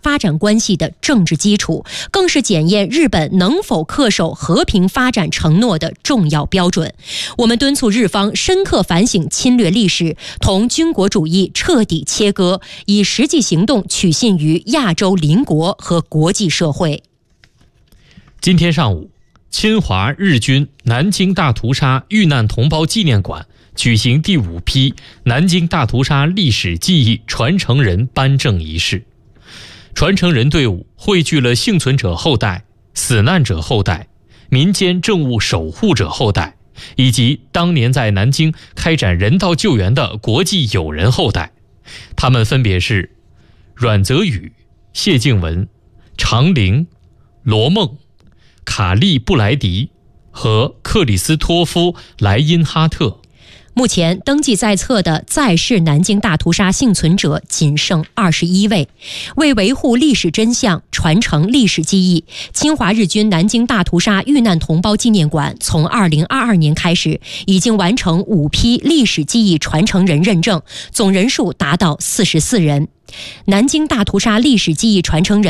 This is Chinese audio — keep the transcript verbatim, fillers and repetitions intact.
发展关系的政治基础，更是检验日本能否恪守和平发展承诺的重要标准。我们敦促日方深刻反省侵略历史，同军国主义彻底切割，以实际行动取信于亚洲邻国和国际社会。 今天上午，侵华日军南京大屠杀遇难同胞纪念馆举行第五批南京大屠杀历史记忆传承人颁证仪式。传承人队伍汇聚了幸存者后代、死难者后代、民间政务守护者后代，以及当年在南京开展人道救援的国际友人后代。他们分别是阮泽宇、谢静文、常玲、罗梦、卡利布莱迪和克里斯托夫·莱因哈特。 目前登记在册的在世南京大屠杀幸存者仅剩二十一位。为维护历史真相，传承历史记忆，侵华日军南京大屠杀遇难同胞纪念馆从二零二二年开始，已经完成五批历史记忆传承人认证，总人数达到四十四人。南京大屠杀历史记忆传承人